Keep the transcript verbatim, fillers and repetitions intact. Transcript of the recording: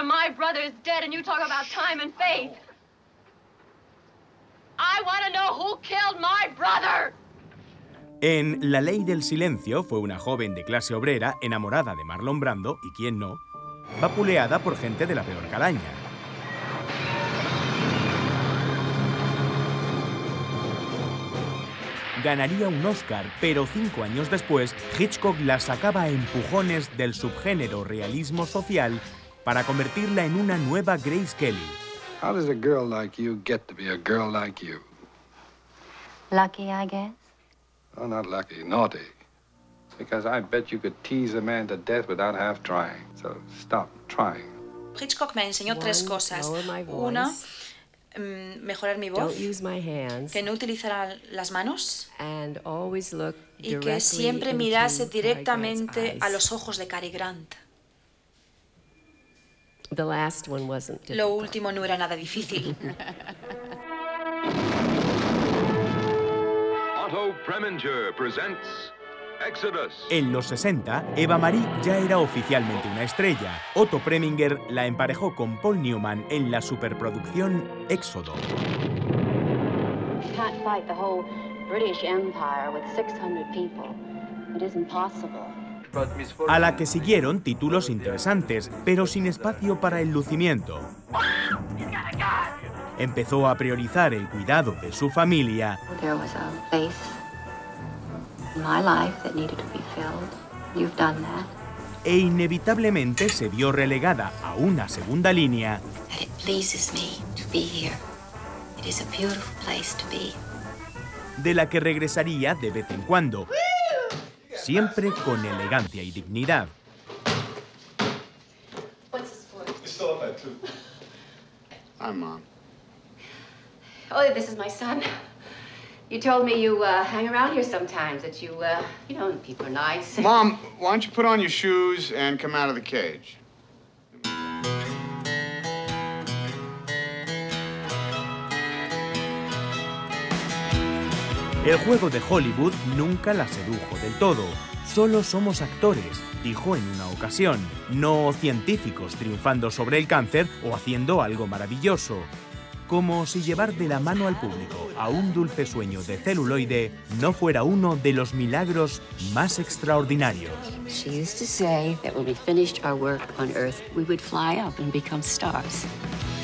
my brother's dead and you talk about time and faith. I want to know who killed my brother. En La ley del silencio fue una joven de clase obrera enamorada de Marlon Brando, y quién no, vapuleada por gente de la peor calaña. Ganaría un Oscar, pero cinco años después, Hitchcock la sacaba a empujones del subgénero realismo social para convertirla en una nueva Grace Kelly. How does a girl like you get to be a girl like you? Lucky, I guess. Oh, not lucky, naughty. Because I bet you could tease a man to death without half trying. So stop trying. Hitchcock me enseñó tres cosas. Una, mejorar mi voz, que no utilizara las manos y que siempre mirase directamente a los ojos de Cary Grant. Lo último no era nada difícil. Otto Preminger presents Exodus. En los sesenta, Eva Marie ya era oficialmente una estrella. Otto Preminger la emparejó con Paul Newman en la superproducción Éxodo. You can't fight the whole British Empire with six hundred people. It isn't possible. A la que siguieron títulos interesantes, pero sin espacio para el lucimiento. Empezó a priorizar el cuidado de su familia. There was a place in my life that needed to be filled. You've done that. E inevitablemente se vio relegada a una segunda línea. It pleases me to be here. It is a beautiful place to be. De la que regresaría de vez en cuando, siempre con elegancia y dignidad. What's this for? You still have that too. Hi, Mom. Oh, this is my son. You told me you uh, hang around here sometimes, that you, uh, you know, people are nice. Mom, why don't you put on your shoes and come out of the cage? El juego de Hollywood nunca la sedujo del todo. Solo somos actores, dijo en una ocasión, no científicos triunfando sobre el cáncer o haciendo algo maravilloso. Como si llevar de la mano al público a un dulce sueño de celuloide no fuera uno de los milagros más extraordinarios. She used to say that when we finished our work on Earth, we would fly up and become stars.